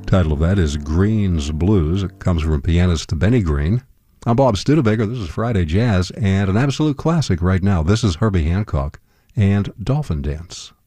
Title of that is Green's Blues. It comes from pianist Benny Green. I'm Bob Studebaker. This is Friday Jazz, and an absolute classic right now. This is Herbie Hancock and Dolphin Dance.